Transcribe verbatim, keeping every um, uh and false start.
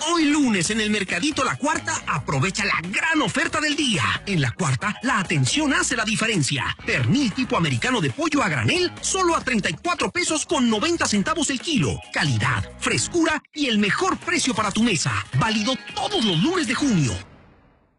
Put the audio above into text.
Hoy lunes en el Mercadito La Cuarta, aprovecha la gran oferta del día. En La Cuarta, la atención hace la diferencia. Pernil tipo americano de pollo a granel, solo a treinta y cuatro pesos con noventa centavos el kilo. Calidad, frescura y el mejor precio para tu mesa. Válido todos los lunes de junio.